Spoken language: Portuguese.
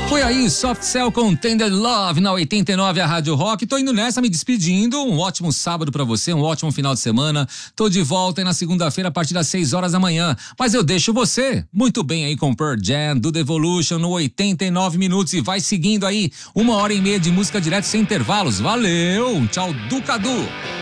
Foi aí, Soft Cell com Tender Love na 89, a Rádio Rock. Tô indo nessa, me despedindo. Um ótimo sábado pra você, um ótimo final de semana. Tô de volta aí na segunda-feira a partir das 6 horas da manhã. Mas eu deixo você muito bem aí com Pearl Jam, do Devolution no 89 minutos. E vai seguindo aí 1h30 de música direto sem intervalos. Valeu! Tchau do Cadu!